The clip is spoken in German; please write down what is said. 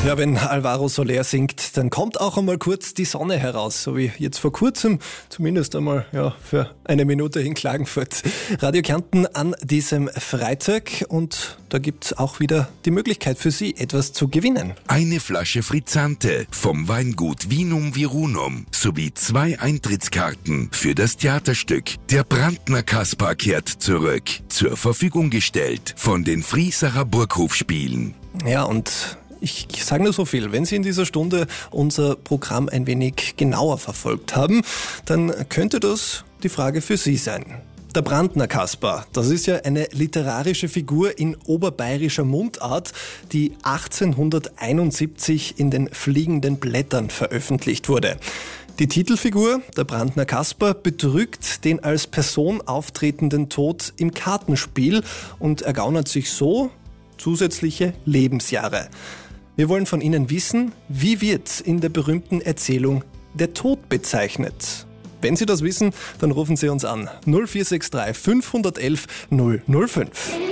Ja, wenn Alvaro Soler singt, dann kommt auch einmal kurz die Sonne heraus, so wie jetzt vor kurzem, zumindest einmal für eine Minute in Klagenfurt. Radio Kärnten an diesem Freitag, und da gibt's auch wieder die Möglichkeit für Sie, etwas zu gewinnen. Eine Flasche Frizzante vom Weingut Vinum Virunum sowie 2 Eintrittskarten für das Theaterstück Der Brandner Kaspar kehrt zurück, zur Verfügung gestellt von den Friesacher Burghofspielen. Ja, und ich sage nur so viel, wenn Sie in dieser Stunde unser Programm ein wenig genauer verfolgt haben, dann könnte das die Frage für Sie sein. Der Brandner Kaspar, das ist ja eine literarische Figur in oberbayerischer Mundart, die 1871 in den Fliegenden Blättern veröffentlicht wurde. Die Titelfigur, der Brandner Kaspar, betrügt den als Person auftretenden Tod im Kartenspiel und ergaunert sich so zusätzliche Lebensjahre. Wir wollen von Ihnen wissen, wie wird in der berühmten Erzählung der Tod bezeichnet? Wenn Sie das wissen, dann rufen Sie uns an 0463 511 005.